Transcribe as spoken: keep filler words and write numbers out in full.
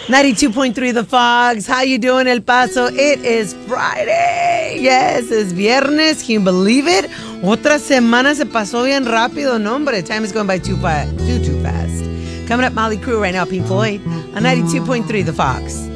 ninety-two point three The Fox. How you doing, El Paso? It is Friday. Yes, es viernes. Can you believe it? Otra semana se pasó bien rápido. No, hombre. Time is going by too fast. Too, too fast. Coming up, Molly Crew right now, Pink Floyd on ninety-two point three The Fox.